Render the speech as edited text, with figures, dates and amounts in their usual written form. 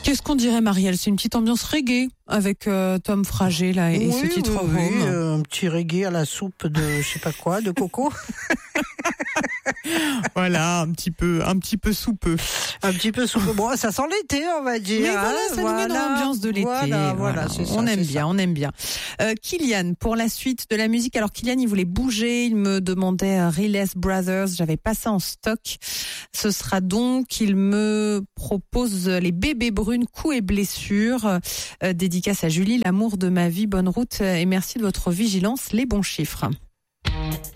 Qu'est-ce qu'on dirait, Marielle? C'est une petite ambiance reggae avec Tom Frager là et ce titre Home. Un petit reggae à la soupe de je sais pas quoi, de coco. Voilà, un petit peu soupeux. Un petit peu soupeux. Bon, ça sent l'été, on va dire. Mais voilà, ça nous met dans l'ambiance de l'été. Voilà, c'est ça. On aime bien. Kylian, pour la suite de la musique. Alors Kylian, il voulait bouger, il me demandait Riles Brothers. J'avais pas ça en stock. Ce sera donc, il me propose les bébés brunes, coups et blessures. Dédicace à Julie, l'amour de ma vie, bonne route et merci de votre vigilance, les bons chiffres.